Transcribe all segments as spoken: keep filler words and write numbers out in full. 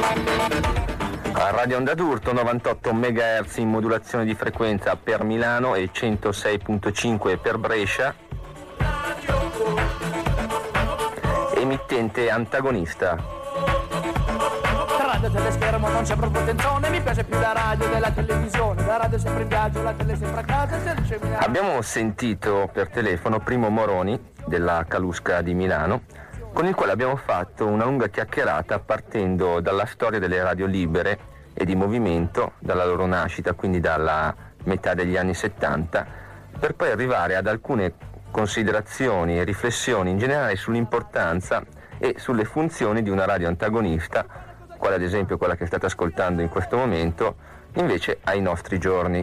A Radio Onda d'Urto novantotto megahertz in modulazione di frequenza per Milano e centosei virgola cinque per Brescia. Emittente antagonista. Tra radio e teleschermo non c'è proprio tensione, mi piace più la radio della televisione. La radio è sempre in viaggio, la tele sempre a casa, se non c'è Milano. Abbiamo sentito per telefono Primo Moroni della Calusca di Milano, con il quale abbiamo fatto una lunga chiacchierata partendo dalla storia delle radio libere e di movimento, dalla loro nascita, quindi dalla metà degli anni settanta, per poi arrivare ad alcune considerazioni e riflessioni in generale sull'importanza e sulle funzioni di una radio antagonista, quale ad esempio quella che state ascoltando in questo momento, invece ai nostri giorni.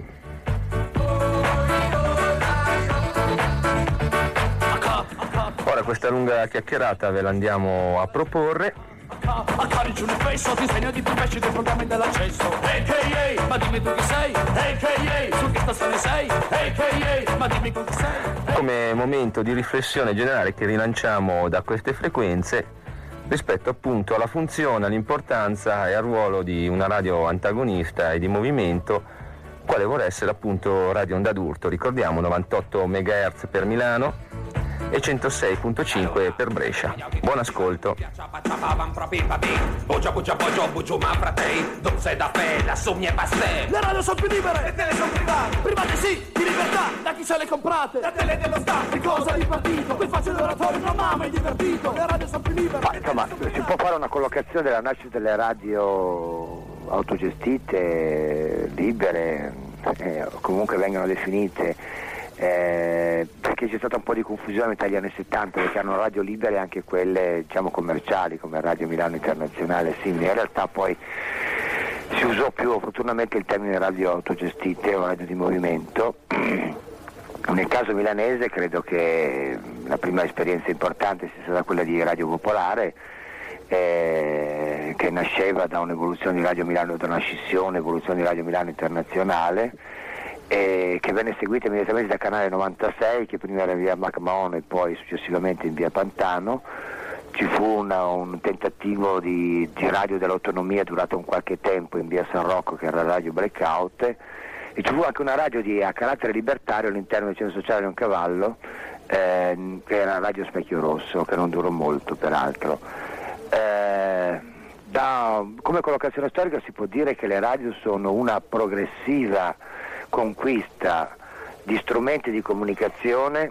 Ora questa lunga chiacchierata ve la andiamo a proporre. A carici un fesso, ti segno di profesci dei programmi dell'accesso. A K A, ma dimmi tu chi sei. A K A, su che stazione sei. A K A, ma dimmi con chi sei. Come momento di riflessione generale che rilanciamo da queste frequenze rispetto appunto alla funzione, all'importanza e al ruolo di una radio antagonista e di movimento, quale vuole essere appunto Radio Onda d'Urto. Ricordiamo novantotto megahertz per Milano e centosei virgola cinque per Brescia. Buon ascolto. Le radio sono più libere, le tele sono private. Private sì, di libertà, da chi se le comprate. La tele dello Stato, di cosa di partito. Qui faccio l'oratorio, non m'ha mai divertito. Le radio sono più libere. Ma insomma, si può fare una collocazione della nascita delle radio autogestite, libere, eh, comunque vengono definite. Eh, perché c'è stata un po' di confusione tra gli anni settanta, perché hanno radio libere anche quelle diciamo commerciali come Radio Milano Internazionale, simili. In realtà poi si usò più opportunamente il termine radio autogestite o radio di movimento. Nel caso milanese credo che la prima esperienza importante sia stata quella di Radio Popolare, eh, che nasceva da un'evoluzione di Radio Milano, da una scissione, evoluzione di Radio Milano Internazionale, e che venne seguita immediatamente da Canale novantasei, che prima era in via MacMahon e poi successivamente in via Pantano. Ci fu una, un tentativo di, di radio dell'autonomia durato un qualche tempo in via San Rocco, che era Radio Blackout, e ci fu anche una radio di, a carattere libertario all'interno del centro sociale di Leoncavallo, eh, che era Radio Specchio Rosso, che non durò molto peraltro. Eh, da, come collocazione storica si può dire che le radio sono una progressiva conquista di strumenti di comunicazione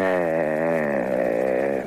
eh,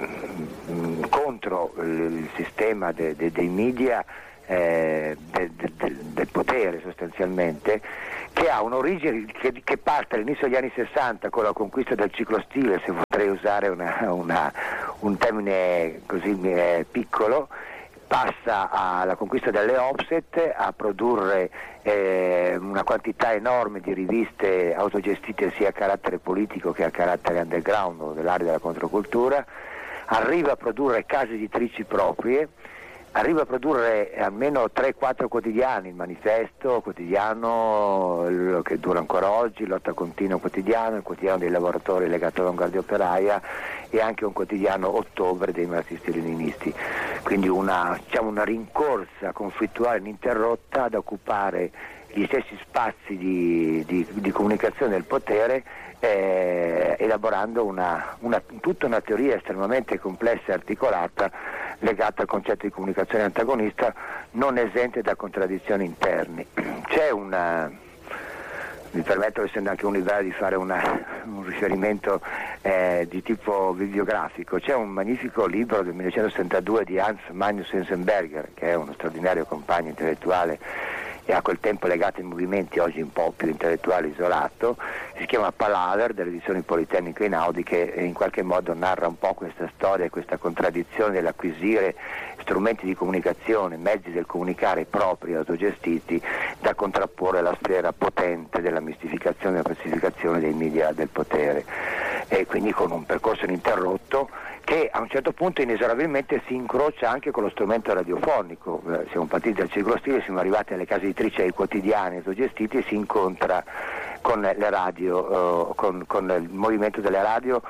contro il sistema de, de, dei media, eh, de, de, de, del potere sostanzialmente, che ha un'origine che, che parte all'inizio degli anni sessanta con la conquista del ciclostile, se potrei usare una, una, un termine così eh, piccolo. Passa alla conquista delle offset, a produrre eh, una quantità enorme di riviste autogestite sia a carattere politico che a carattere underground o dell'area della controcultura, arriva a produrre case editrici proprie, arriva a produrre almeno tre quattro quotidiani, il Manifesto quotidiano che dura ancora oggi, Lotta Continua quotidiano, il quotidiano dei lavoratori legato all'Avanguardia Operaia e anche un quotidiano Ottobre dei marxisti leninisti. Quindi una, diciamo, una rincorsa conflittuale ininterrotta ad occupare gli stessi spazi di, di, di comunicazione del potere, eh, elaborando una, una, tutta una teoria estremamente complessa e articolata legata al concetto di comunicazione antagonista, non esente da contraddizioni interne. C'è una, mi permetto, essendo anche universitario, di fare una, un riferimento eh, di tipo bibliografico. C'è un magnifico libro del millenovecentosessantadue di Hans Magnus Enzensberger, che è uno straordinario compagno intellettuale e a quel tempo legato ai movimenti, oggi un po' più intellettuale, isolato. Si chiama Palaver, delle edizioni Politecnico Einaudi, che in qualche modo narra un po' questa storia e questa contraddizione dell'acquisire strumenti di comunicazione, mezzi del comunicare propri, autogestiti, da contrapporre alla sfera potente della mistificazione e della pacificazione dei media del potere, e quindi con un percorso ininterrotto che a un certo punto inesorabilmente si incrocia anche con lo strumento radiofonico. Eh, siamo partiti dal ciclostile, siamo arrivati alle case editrici, ai quotidiani autogestiti, e si incontra con le radio, eh, con, con il movimento delle radio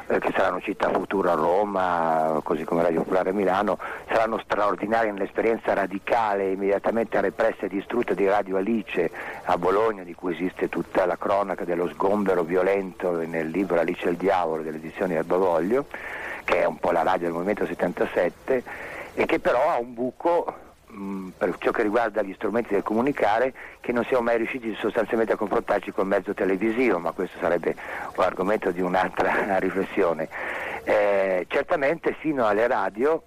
eh, che saranno Città Futura a Roma, così come Radio Popolare a Milano, saranno straordinarie nell'esperienza radicale immediatamente repressa e distrutta di Radio Alice a Bologna, di cui esiste tutta la cronaca dello sgombero violento nel libro Alice e il diavolo delle edizioni Erbavoglio, che è un po' la radio del Movimento settantasette, e che però ha un buco mh, per ciò che riguarda gli strumenti del comunicare, che non siamo mai riusciti sostanzialmente a confrontarci col mezzo televisivo, ma questo sarebbe un argomento di un'altra riflessione. Eh, certamente fino alle radio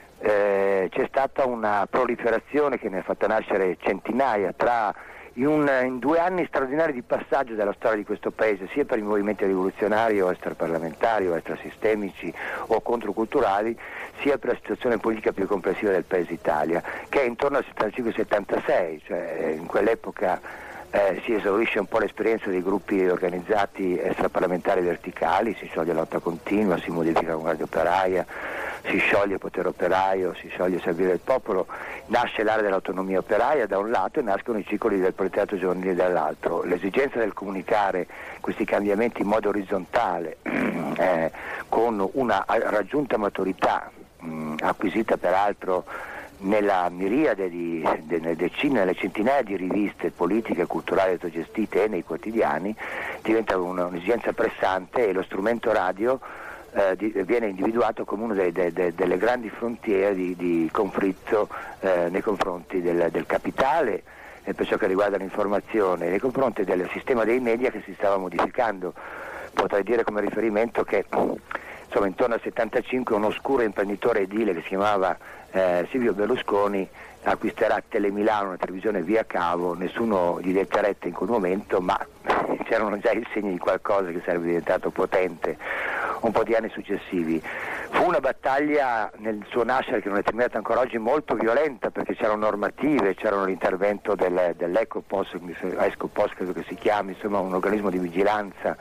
eh, c'è stata una proliferazione che ne ha fatto nascere centinaia tra In, un, in due anni straordinari di passaggio della storia di questo paese, sia per i movimenti rivoluzionari o extraparlamentari o extrasistemici o controculturali, sia per la situazione politica più complessiva del paese Italia, che è intorno al settantacinque settantasei, cioè in quell'epoca eh, si esaurisce un po' l'esperienza dei gruppi organizzati extraparlamentari verticali, si scioglie la lotta continua, si modifica la guardia operaia, si scioglie il potere operaio, si scioglie il servizio del popolo, nasce l'area dell'autonomia operaia da un lato e nascono i circoli del proletariato giovanile dall'altro. L'esigenza del comunicare questi cambiamenti in modo orizzontale, eh, con una raggiunta maturità mh, acquisita peraltro nella miriade di nelle decine, nelle centinaia di riviste politiche, culturali, autogestite e nei quotidiani, diventa una, un'esigenza pressante, e lo strumento radio Eh, di, viene individuato come una delle, de, delle grandi frontiere di, di conflitto eh, nei confronti del, del capitale, e per ciò che riguarda l'informazione, nei confronti del sistema dei media che si stava modificando. Potrei dire come riferimento che insomma, intorno al settantacinque un oscuro imprenditore edile che si chiamava eh, Silvio Berlusconi acquisterà Telemilano, una televisione via cavo. Nessuno gli dette retta in quel momento, ma c'erano già i segni di qualcosa che sarebbe diventato potente un po' di anni successivi. Fu una battaglia nel suo nascere, che non è terminata ancora oggi, molto violenta, perché c'erano normative, c'erano l'intervento del, dell'Ecopos, Escopos credo che si chiami, insomma un organismo di vigilanza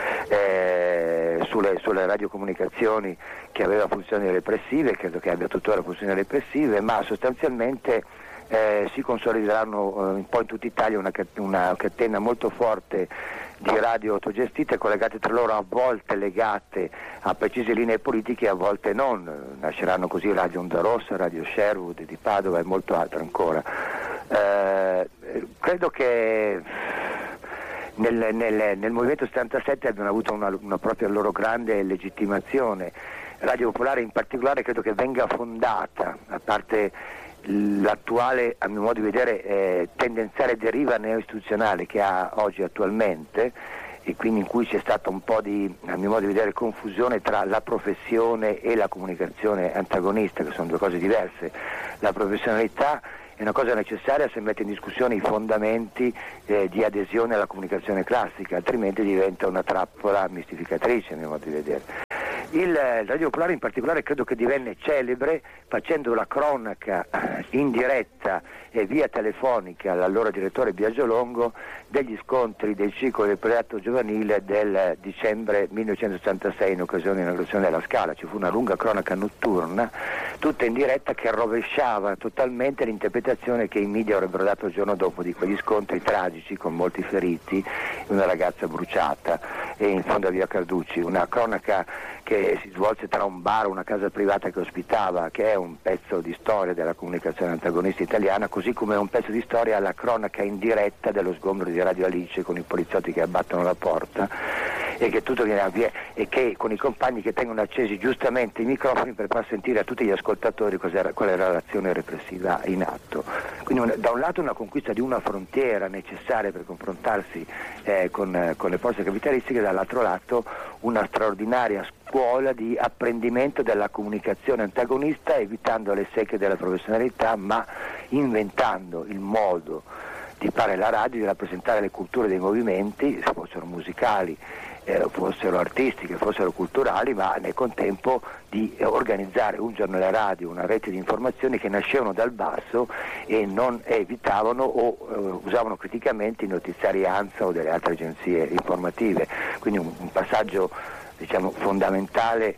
eh, sulle, sulle radiocomunicazioni, che aveva funzioni repressive, credo che abbia tuttora funzioni repressive, ma sostanzialmente eh, si consolideranno eh, un po' in tutta Italia una, una catena molto forte di radio autogestite, collegate tra loro, a volte legate a precise linee politiche, a volte non. Nasceranno così Radio Onda Rossa, Radio Sherwood di Padova e molto altro ancora. Eh, credo che nel, nel, nel Movimento settantasette abbiano avuto una, una propria loro grande legittimazione. Radio Popolare in particolare credo che venga fondata, a parte l'attuale, a mio modo di vedere, eh, tendenziale deriva neo-istituzionale che ha oggi attualmente, e quindi in cui c'è stata un po' di, a mio modo di vedere, confusione tra la professione e la comunicazione antagonista, che sono due cose diverse. La professionalità è una cosa necessaria se mette in discussione i fondamenti eh, di adesione alla comunicazione classica, altrimenti diventa una trappola mistificatrice, a mio modo di vedere. Il Radio Popolare in particolare credo che divenne celebre facendo la cronaca in diretta e via telefonica all'allora direttore Biagio Longo degli scontri del ciclo del proletariato giovanile del dicembre millenovecentottantasei in occasione dell'inaugurazione della Scala. Ci fu una lunga cronaca notturna, tutta in diretta, che rovesciava totalmente l'interpretazione che i media avrebbero dato il giorno dopo di quegli scontri tragici con molti feriti e una ragazza bruciata e in fondo a via Carducci. Una cronaca che si svolse tra un bar e una casa privata che ospitava, che è un pezzo di storia della comunicazione antagonista italiana, così come è un pezzo di storia la cronaca in diretta dello sgombero di Radio Alice con i poliziotti che abbattono la porta e che tutto viene avvie- e che con i compagni che tengono accesi giustamente i microfoni per far sentire a tutti gli ascoltatori cos'era, qual era l'azione repressiva in atto. Quindi un, da un lato una conquista di una frontiera necessaria per confrontarsi eh, con, con le forze capitalistiche, dall'altro lato una straordinaria scuola di apprendimento della comunicazione antagonista, evitando le secche della professionalità, ma inventando il modo di fare la radio, di rappresentare le culture dei movimenti, se fossero musicali, eh, fossero artistiche, fossero culturali, ma nel contempo di organizzare un giornale radio, una rete di informazioni che nascevano dal basso e non evitavano o eh, usavano criticamente i notiziari ANSA o delle altre agenzie informative. Quindi un, un passaggio, diciamo, fondamentale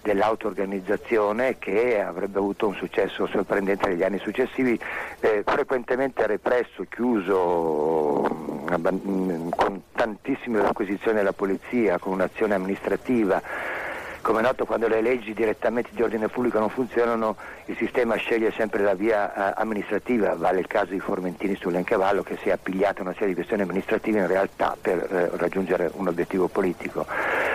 dell'auto-organizzazione, che avrebbe avuto un successo sorprendente negli anni successivi, eh, frequentemente represso, chiuso, mh, con tantissime perquisizioni della polizia, con un'azione amministrativa, Come è noto, quando le leggi direttamente di ordine pubblico non funzionano, il sistema sceglie sempre la via eh, amministrativa. Vale il caso di Formentini su Leoncavallo, che si è appigliato a una serie di questioni amministrative in realtà per eh, raggiungere un obiettivo politico.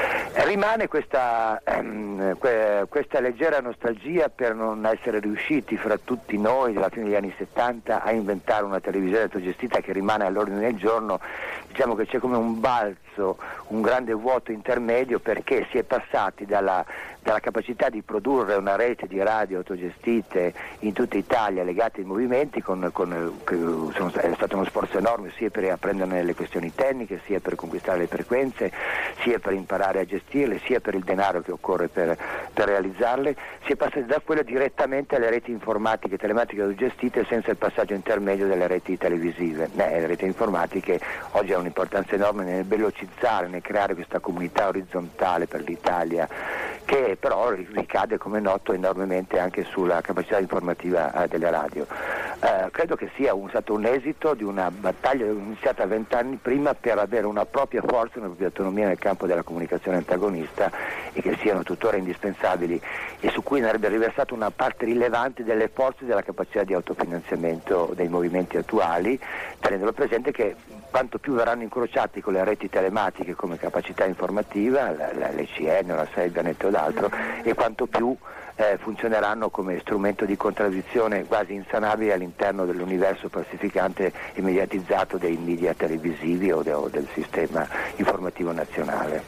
Rimane questa, ehm, que- questa leggera nostalgia per non essere riusciti fra tutti noi dalla fine degli anni settanta a inventare una televisione autogestita che rimane all'ordine del giorno. Diciamo che c'è come un balzo, un grande vuoto intermedio, perché si è passati dalla, dalla capacità di produrre una rete di radio autogestite in tutta Italia legate ai movimenti, con, con, che sono, è stato uno sforzo enorme sia per apprendere le questioni tecniche, sia per conquistare le frequenze, sia per imparare a gestirle, sia per il denaro che occorre per, per realizzarle. Si è passati da quello direttamente alle reti informatiche, telematiche autogestite, senza il passaggio intermedio delle reti televisive. Beh, le reti informatiche oggi hanno un'importanza enorme nel velocizzare, nel creare questa comunità orizzontale per l'Italia, che però ricade, come è noto, enormemente anche sulla capacità informativa eh, delle radio. Eh, credo che sia un, stato un esito di una battaglia iniziata vent'anni prima per avere una propria forza, una propria autonomia nel campo della comunicazione antagonista, e che siano tuttora indispensabili, e su cui ne avrebbe riversato una parte rilevante delle forze e della capacità di autofinanziamento dei movimenti attuali, tenendolo presente che quanto più verranno incrociati con le reti telematiche come capacità informativa, l'E C N, la Selvianet o l'altro, e quanto più eh, funzioneranno come strumento di contraddizione quasi insanabile all'interno dell'universo pacificante e mediatizzato dei media televisivi o, de, o del sistema informativo nazionale.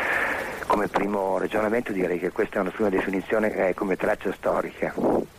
Come primo ragionamento direi che questa è una prima definizione eh, come traccia storica.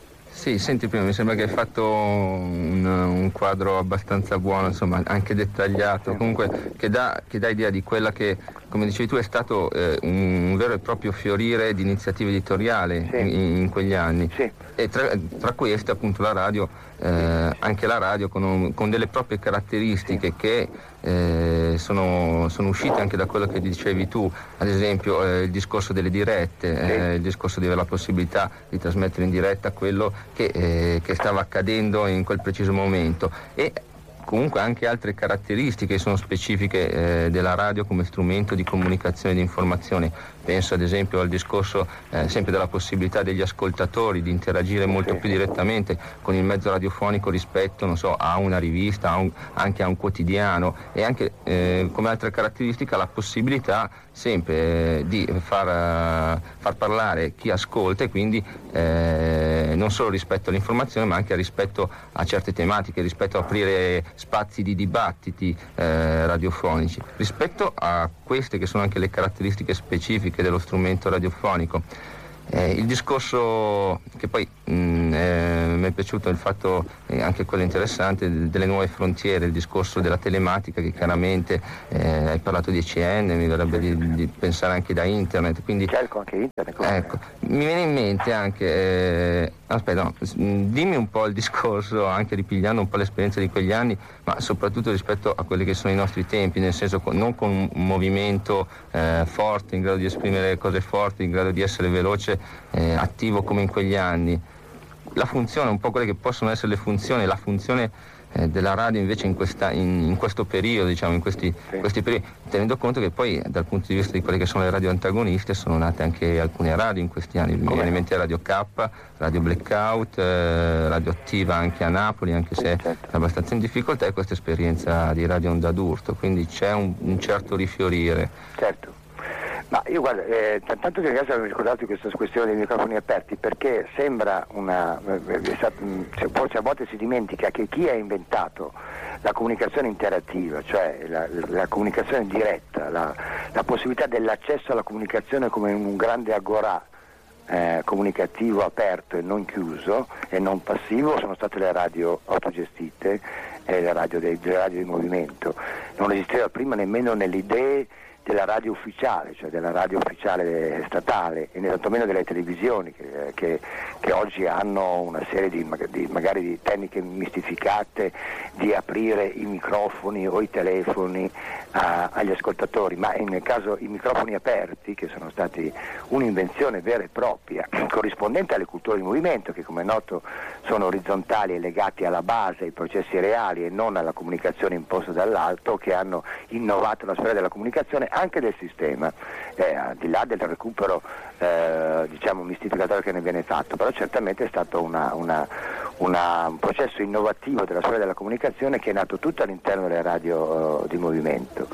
Sì, senti, prima mi sembra che hai fatto un, un quadro abbastanza buono, insomma, anche dettagliato, comunque che dà, che dà idea di quella che, come dicevi tu, è stato eh, un vero e proprio fiorire di iniziative editoriali sì. in, in quegli anni. Sì. E tra, tra queste appunto la radio, eh, anche la radio con, un, con delle proprie caratteristiche sì. che eh, sono, sono uscite anche da quello che dicevi tu, ad esempio eh, il discorso delle dirette, sì. eh, il discorso di avere la possibilità di trasmettere in diretta quello che, eh, che stava accadendo in quel preciso momento, e comunque anche altre caratteristiche sono specifiche eh, della radio come strumento di comunicazione e di informazione. Penso ad esempio al discorso eh, sempre della possibilità degli ascoltatori di interagire molto più direttamente con il mezzo radiofonico rispetto, non so, a una rivista, a un, anche a un quotidiano, e anche eh, come altra caratteristica la possibilità sempre eh, di far, uh, far parlare chi ascolta, e quindi eh, non solo rispetto all'informazione ma anche rispetto a certe tematiche, rispetto a aprire spazi di dibattiti eh, radiofonici. Rispetto a queste che sono anche le caratteristiche specifiche dello strumento radiofonico, eh, il discorso che poi mh, eh, mi è piaciuto il fatto, eh, anche quello interessante, delle nuove frontiere, il discorso della telematica, che chiaramente eh, hai parlato di E C N, mi verrebbe di, di pensare anche da internet, quindi cerco anche internet. Ecco, mi viene in mente anche eh, aspetta, no, dimmi un po' il discorso, anche ripigliando un po' l'esperienza di quegli anni, ma soprattutto rispetto a quelli che sono i nostri tempi, nel senso non con un movimento eh, forte, in grado di esprimere cose forti, in grado di essere veloce, eh, attivo come in quegli anni. La funzione, un po' quelle che possono essere le funzioni, la funzione eh, della radio invece in, questa, in, in questo periodo, diciamo, in questi, sì. questi periodi, tenendo conto che poi dal punto di vista di quelle che sono le radio antagoniste sono nate anche alcune radio in questi anni, mi viene in mente Radio K, Radio Blackout, eh, Radio Attiva anche a Napoli, anche se è abbastanza in difficoltà, e questa esperienza di Radio Onda d'Urto, quindi c'è un, un certo rifiorire. Certo. Ma io guarda, eh, tanto che adesso avevo ricordato di questa questione dei microfoni aperti, perché sembra una, eh, forse a volte si dimentica che chi ha inventato la comunicazione interattiva, cioè la, la comunicazione diretta, la, la possibilità dell'accesso alla comunicazione come un grande agorà eh, comunicativo aperto e non chiuso e non passivo, sono state le radio autogestite e le radio, dei, le radio di movimento. Non esisteva prima nemmeno nelle idee della radio ufficiale, cioè della radio ufficiale statale, e né tantomeno delle televisioni che, che, che oggi hanno una serie di, di magari di tecniche mistificate di aprire i microfoni o i telefoni a, agli ascoltatori, ma nel caso i microfoni aperti, che sono stati un'invenzione vera e propria, corrispondente alle culture di movimento, che come è noto sono orizzontali e legati alla base, ai processi reali e non alla comunicazione imposta dall'alto, che hanno innovato la sfera della comunicazione, anche del sistema, eh, al di là del recupero eh, diciamo mistificatorio che ne viene fatto, però certamente è stato una, una, una, un processo innovativo della storia della comunicazione che è nato tutto all'interno delle radio uh, di movimento.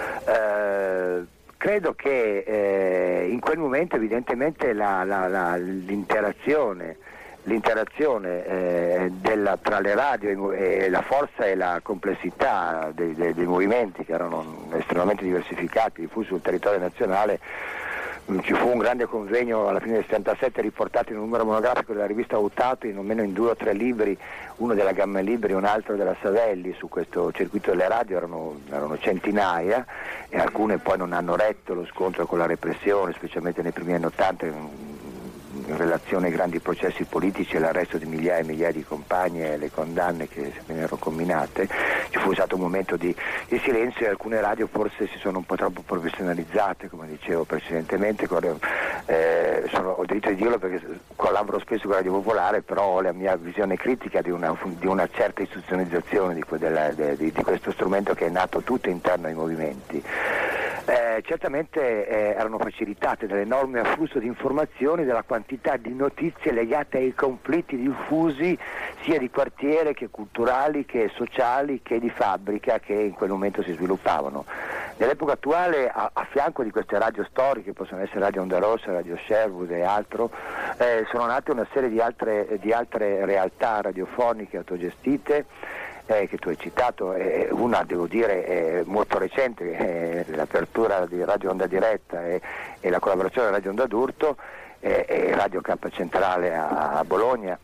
Uh, credo che eh, in quel momento evidentemente la, la, la, l'interazione l'interazione eh, della, tra le radio e la forza e la complessità dei, dei, dei movimenti che erano estremamente diversificati, diffusi sul territorio nazionale. Ci fu un grande convegno alla fine del settantasette riportato in un numero monografico della rivista Autato, in non meno in due o tre libri, uno della Gamma Libri e un altro della Savelli, su questo circuito delle radio. Erano, erano centinaia e alcune poi non hanno retto lo scontro con la repressione, specialmente nei primi anni ottanta, in relazione ai grandi processi politici e l'arresto di migliaia e migliaia di compagni e le condanne che vennero comminate. Ci fu stato un momento di, di silenzio e alcune radio forse si sono un po' troppo professionalizzate, come dicevo precedentemente. Eh, sono, ho diritto di dirlo perché collaboro spesso con Radio Popolare, però ho la mia visione critica di una, di una certa istituzionalizzazione di, della, di, di questo strumento che è nato tutto interno ai movimenti. Eh, certamente eh, erano facilitate dall'enorme afflusso di informazioni, dalla quantità di notizie legate ai conflitti diffusi sia di quartiere che culturali, che sociali, che di fabbrica, che in quel momento si sviluppavano. Nell'epoca attuale, a, a fianco di queste radio storiche, possono essere Radio Onda Rossa, Radio Sherwood e altro, eh, sono nate una serie di altre, di altre realtà radiofoniche autogestite, Eh, che tu hai citato, eh, una devo dire eh, molto recente, eh, l'apertura di Radio Onda Diretta e, e la collaborazione di Radio Onda d'Urto eh, e Radio Campo Centrale a, a Bologna,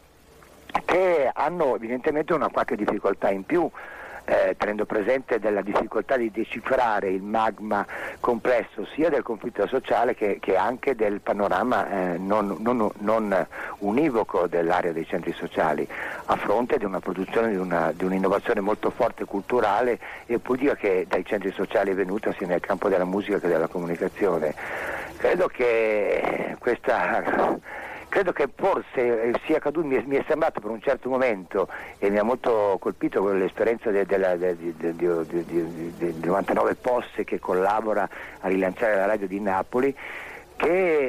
che hanno evidentemente una qualche difficoltà in più, eh, tenendo presente della difficoltà di decifrare il magma complesso sia del conflitto sociale che, che anche del panorama eh, non, non, non univoco dell'area dei centri sociali, a fronte di una produzione di, una, di un'innovazione molto forte culturale e politica che dai centri sociali è venuta sia nel campo della musica che della comunicazione. Credo che questa Credo che forse sia accaduto, mi è, mi è sembrato per un certo momento, e mi ha molto colpito l'esperienza di de, de, de, de, de, de novantanove Posse, che collabora a rilanciare la radio di Napoli, che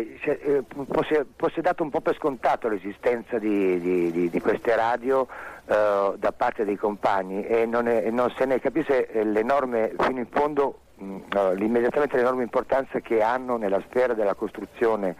eh, fosse, fosse dato un po' per scontato l'esistenza di, di, di, di queste radio eh, da parte dei compagni e non, è, non se ne capisse l'enorme, fino in fondo, mh, l'immediatamente l'enorme importanza che hanno nella sfera della costruzione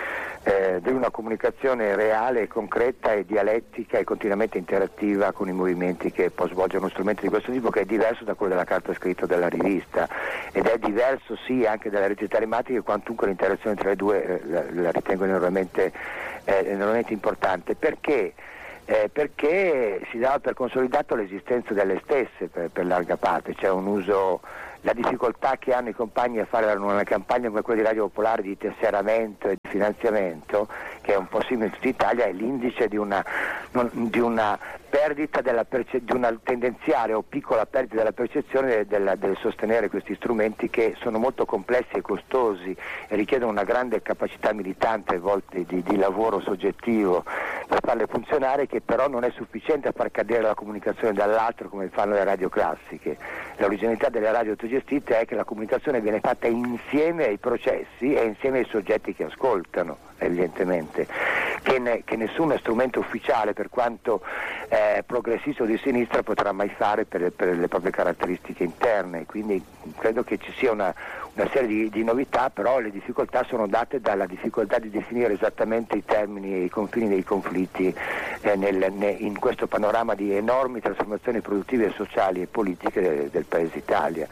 Eh, di una comunicazione reale, concreta e dialettica e continuamente interattiva con i movimenti che può svolgere uno strumento di questo tipo, che è diverso da quello della carta scritta o della rivista, ed è diverso sì anche dalle reti telematiche, quantunque l'interazione tra le due eh, la, la ritengo enormemente, eh, enormemente importante. Perché? Eh, perché si dava per consolidato l'esistenza delle stesse per, per larga parte, c'è un uso, la difficoltà che hanno i compagni a fare una campagna come quella di Radio Popolare di tesseramento e di finanziamento, che è un po' simile in tutta Italia, è l'indice di una, non, di una perdita della perce- di una tendenziale o piccola perdita della percezione del, del sostenere questi strumenti, che sono molto complessi e costosi e richiedono una grande capacità militante a volte di, di lavoro soggettivo per farle funzionare, che però non è sufficiente a far cadere la comunicazione dall'altro come fanno le radio classiche. L'originalità delle radio autogestite è che la comunicazione viene fatta insieme ai processi e insieme ai soggetti che ascoltano, evidentemente, che, ne, che nessun strumento ufficiale, per quanto eh, progressista o di sinistra, potrà mai fare per, per le proprie caratteristiche interne. Quindi credo che ci sia una, una serie di, di novità, però le difficoltà sono date dalla difficoltà di definire esattamente i termini e i confini dei conflitti eh, nel, ne, in questo panorama di enormi trasformazioni produttive, sociali e politiche del, del paese Italia.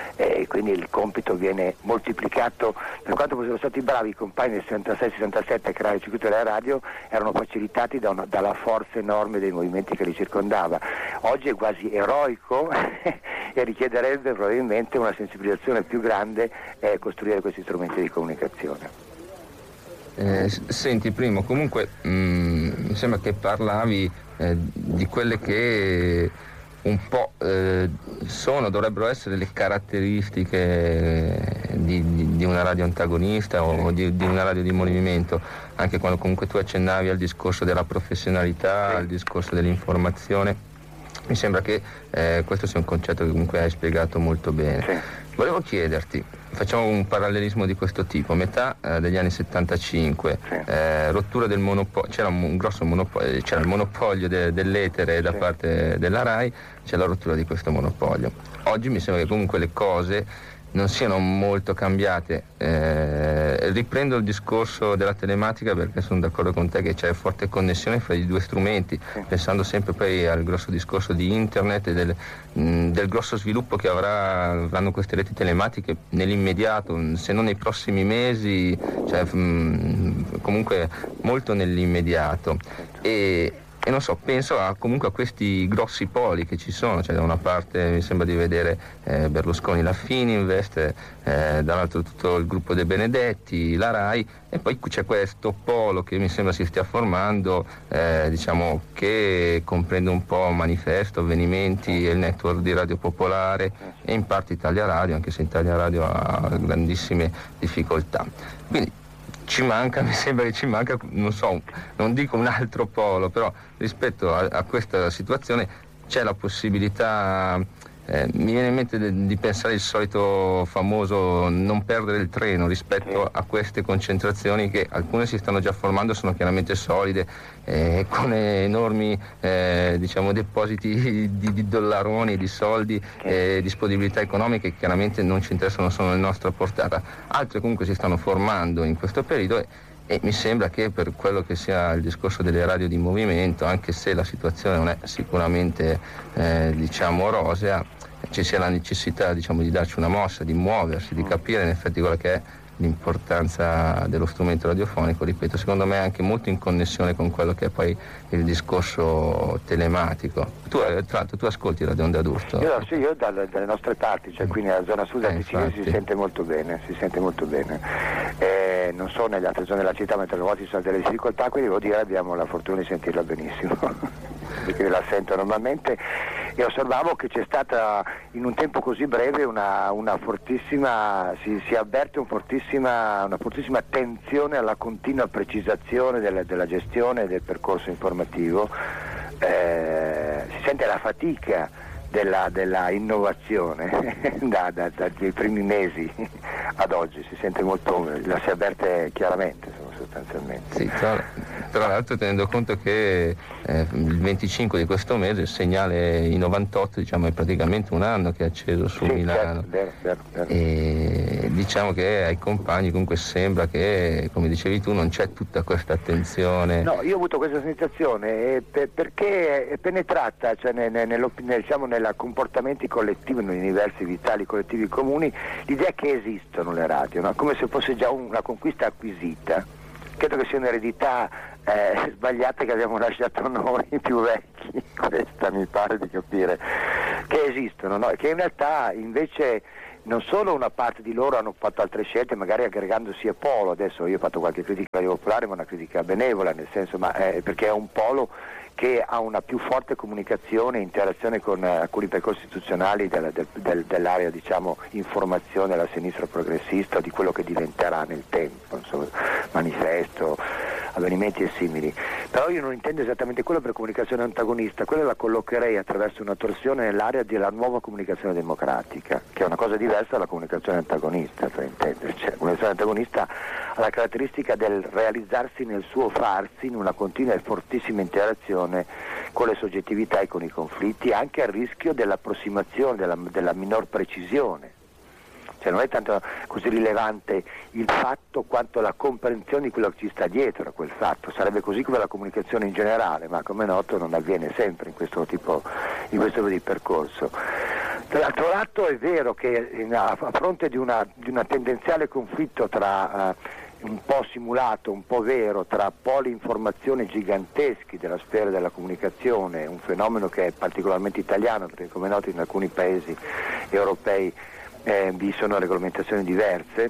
E quindi il compito viene moltiplicato. Per quanto fossero stati bravi i compagni del sessantasei sessantasette a creare il circuito della radio, erano facilitati da una, dalla forza enorme dei movimenti che li circondava. Oggi è quasi eroico e richiederebbe probabilmente una sensibilizzazione più grande eh, costruire questi strumenti di comunicazione. Eh, senti, Primo, comunque mh, mi sembra che parlavi eh, di quelle che un po' eh, sono, dovrebbero essere le caratteristiche di, di, di una radio antagonista o di, di una radio di movimento, anche quando comunque tu accennavi al discorso della professionalità, al discorso dell'informazione. Mi sembra che eh, questo sia un concetto che comunque hai spiegato molto bene. Sì. Volevo chiederti, facciamo un parallelismo di questo tipo, metà eh, degli anni settantacinque, sì. eh, rottura del monopolio, c'era un, un grosso monopolio, c'era il monopolio de, dell'etere da sì. parte della RAI, c'è la rottura di questo monopolio. Oggi mi sembra che comunque le cose non siano molto cambiate. Eh, riprendo il discorso della telematica perché sono d'accordo con te che c'è forte connessione fra i due strumenti, sì. pensando sempre poi al grosso discorso di internet e del, mh, del grosso sviluppo che avrà, avranno queste reti telematiche nell'immediato, se non nei prossimi mesi, cioè, mh, comunque molto nell'immediato. E, E non so, penso a, comunque a questi grossi poli che ci sono, cioè da una parte mi sembra di vedere eh, Berlusconi, la Fininvest, eh, dall'altro tutto il gruppo dei Benedetti, la RAI, e poi c'è questo polo che mi sembra si stia formando, eh, diciamo che comprende un po' Manifesto, Avvenimenti e il network di Radio Popolare e in parte Italia Radio, anche se Italia Radio ha grandissime difficoltà. Quindi ci manca, mi sembra che ci manca, non so, non dico un altro polo, però rispetto a, a questa situazione c'è la possibilità, eh, mi viene in mente de, di pensare il solito famoso non perdere il treno rispetto a queste concentrazioni che alcune si stanno già formando, sono chiaramente solide, eh, con enormi eh, diciamo depositi di, di dollaroni, di soldi, eh, disponibilità economiche che chiaramente non ci interessano, sono nella nostra portata. Altre comunque si stanno formando in questo periodo e, e mi sembra che per quello che sia il discorso delle radio di movimento, anche se la situazione non è sicuramente eh, diciamo rosea, ci sia la necessità diciamo di darci una mossa, di muoversi, di capire in effetti quella che è l'importanza dello strumento radiofonico, ripeto, secondo me è anche molto in connessione con quello che è poi il discorso telematico. Tu, tra l'altro, tu ascolti Radio Onda d'Urto? Io, sì, io dalle, dalle nostre parti, cioè qui nella zona sud eh, del Ticino si sente molto bene, si sente molto bene. Eh, non so nelle altre zone della città, mentre alle volte ci sono delle difficoltà, qui devo dire abbiamo la fortuna di sentirla benissimo, perché la sento normalmente. E osservavo che c'è stata in un tempo così breve una, una fortissima, si, si avverte un fortissima, una fortissima attenzione alla continua precisazione della, della gestione del percorso informativo, eh, si sente la fatica della, della innovazione da, da, da, dai primi mesi ad oggi, si sente molto, la si avverte chiaramente sostanzialmente. Sì, tra, tra l'altro tenendo conto che eh, il venticinque di questo mese il segnale I novantotto diciamo è praticamente un anno che è acceso su sì, Milano, certo, vero, vero, vero. E diciamo che ai compagni comunque sembra che, come dicevi tu, non c'è tutta questa attenzione. No, io ho avuto questa sensazione eh, per, perché è penetrata, cioè nel, nel, nel, diciamo, nella comportamenti collettivi, negli universi vitali collettivi comuni, l'idea che esistono le radio, no? Come se fosse già una conquista acquisita. Credo che sia un'eredità eh, sbagliata che abbiamo lasciato noi più vecchi, questa mi pare di capire, che esistono, no? Che in realtà invece non solo una parte di loro hanno fatto altre scelte, magari aggregandosi a polo. Adesso io ho fatto qualche critica Radio Popolare, ma una critica benevola, nel senso, ma eh, perché è un polo che ha una più forte comunicazione e interazione con eh, alcuni percorsi istituzionali del, del, del, dell'area diciamo informazione della sinistra progressista, di quello che diventerà nel tempo, insomma, Manifesto, Avvenimenti e simili. Però io non intendo esattamente quello per comunicazione antagonista, quello la collocherei attraverso una torsione nell'area della nuova comunicazione democratica, che è una cosa diversa dalla comunicazione antagonista, per intenderci. La comunicazione antagonista ha la caratteristica del realizzarsi nel suo farsi in una continua e fortissima interazione con le soggettività e con i conflitti, anche a rischio dell'approssimazione, della, della minor precisione. Cioè non è tanto così rilevante il fatto quanto la comprensione di quello che ci sta dietro a quel fatto. Sarebbe così come la comunicazione in generale, ma come è noto non avviene sempre in questo tipo, in questo tipo di percorso. Dall'altro lato è vero che a fronte di, una, di un tendenziale conflitto tra uh, un po' simulato, un po' vero, tra poli informazioni giganteschi della sfera della comunicazione, un fenomeno che è particolarmente italiano, perché come è noto in alcuni paesi europei eh, vi sono regolamentazioni diverse,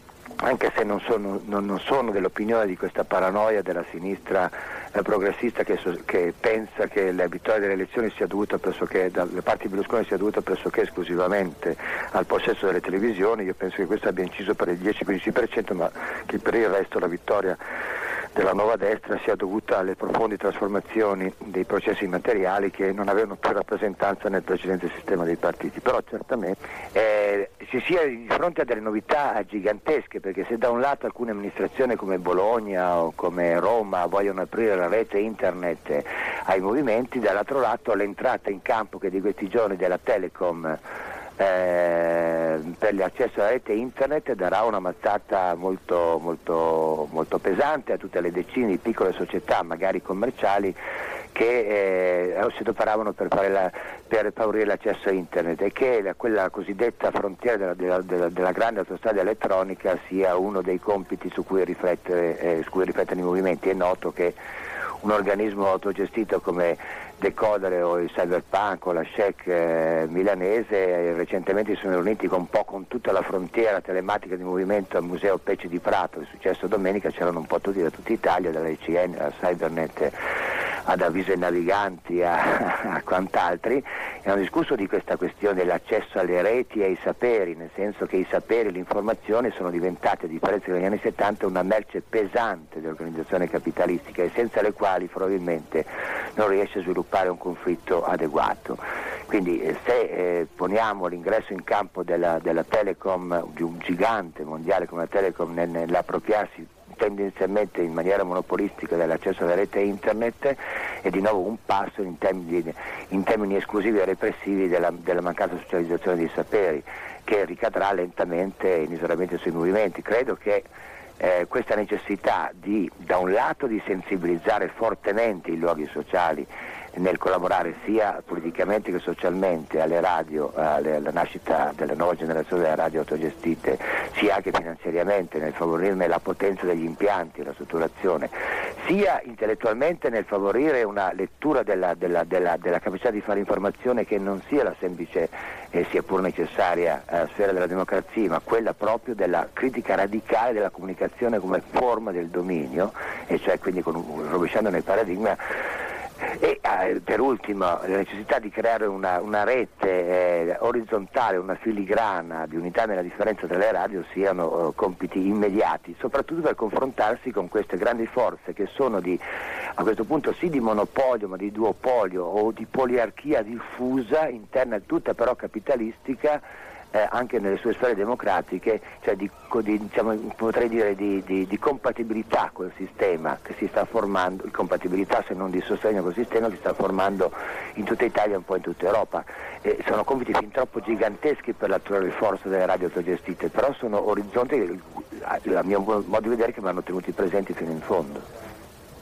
anche se non sono, non, non sono dell'opinione di questa paranoia della sinistra eh, progressista che, so, che pensa che la vittoria delle elezioni sia dovuta pressoché, dalle parti di Berlusconi sia dovuta pressoché esclusivamente al possesso delle televisioni. Io penso che questo abbia inciso per il dieci quindici per cento, ma che per il resto la vittoria della nuova destra sia dovuta alle profonde trasformazioni dei processi materiali che non avevano più rappresentanza nel precedente sistema dei partiti, però certamente eh, si sia di fronte a delle novità gigantesche, perché se da un lato alcune amministrazioni come Bologna o come Roma vogliono aprire la rete internet ai movimenti, dall'altro lato l'entrata in campo che di questi giorni della Telecom Eh, per l'accesso alla rete internet darà una mazzata molto, molto, molto pesante a tutte le decine di piccole società, magari commerciali, che eh, si adoperavano per, fare la, per favorire l'accesso a internet, e che la, quella cosiddetta frontiera della, della, della, della grande autostrada elettronica sia uno dei compiti su cui riflettere, eh, su cui riflettono i movimenti. È noto che un organismo autogestito come Decodere o il Cyberpunk o la S C E C eh, milanese eh, recentemente si sono riuniti con un po' con tutta la frontiera telematica di movimento al Museo Pecci di Prato. È successo domenica, c'erano un po' tutti da tutta Italia, dalla I C N a Cybernet ad Avviso ai Naviganti a, a quant'altri, e hanno discusso di questa questione dell'accesso alle reti e ai saperi, nel senso che i saperi e l'informazione sono diventate, a differenza degli anni settanta, una merce pesante dell'organizzazione capitalistica e senza le quali probabilmente non riesce a sviluppare un conflitto adeguato. Quindi eh, se eh, poniamo l'ingresso in campo della, della Telecom, di un gigante mondiale come la Telecom, nell'appropriarsi tendenzialmente in maniera monopolistica dell'accesso alla rete internet, è di nuovo un passo in termini, in termini esclusivi e repressivi della, della mancata socializzazione dei saperi, che ricadrà lentamente e inesorabilmente sui movimenti. Credo che eh, questa necessità di, da un lato, di sensibilizzare fortemente i luoghi sociali nel collaborare sia politicamente che socialmente alle radio, alle, alla nascita della nuova generazione delle radio autogestite, sia anche finanziariamente nel favorirne la potenza degli impianti e la strutturazione, sia intellettualmente nel favorire una lettura della, della, della, della capacità di fare informazione che non sia la semplice e sia pur necessaria eh, sfera della democrazia, ma quella proprio della critica radicale della comunicazione come forma del dominio, e cioè quindi con, rovesciando nel paradigma. E eh, per ultimo la necessità di creare una, una rete eh, orizzontale, una filigrana di unità nella differenza tra le radio siano eh, compiti immediati, soprattutto per confrontarsi con queste grandi forze che sono di, a questo punto sì di monopolio, ma di duopolio o di poliarchia diffusa, interna tutta però capitalistica, Eh, anche nelle sue sfere democratiche, cioè di, di, diciamo, potrei dire di, di, di compatibilità col sistema che si sta formando, di compatibilità se non di sostegno col sistema che si sta formando in tutta Italia e un po' in tutta Europa. Eh, sono compiti fin troppo giganteschi per l'attuale forza delle radio autogestite, però sono orizzonti, a mio modo di vedere, che vanno tenuti presenti fino in fondo.